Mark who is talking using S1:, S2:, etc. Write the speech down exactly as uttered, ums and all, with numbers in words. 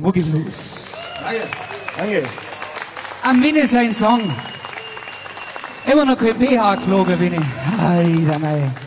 S1: Boogie Blues.
S2: Danke. Danke.
S1: Am Winnie sein Song. Immer noch kein B H geflogen bin ich. Alter, mei.